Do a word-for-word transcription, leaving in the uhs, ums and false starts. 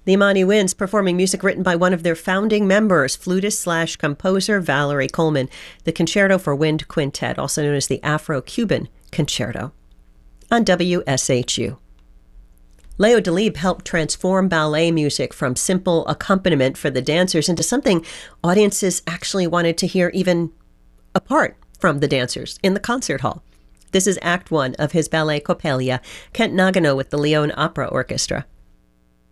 The Imani Winds performing music written by one of their founding members, flutist slash composer Valerie Coleman, the Concerto for Wind Quintet, also known as the Afro-Cuban Concerto, on W S H U. Leo Delibes helped transform ballet music from simple accompaniment for the dancers into something audiences actually wanted to hear even apart from the dancers in the concert hall. This is Act One of his ballet Coppelia, Kent Nagano with the Lyon Opera Orchestra.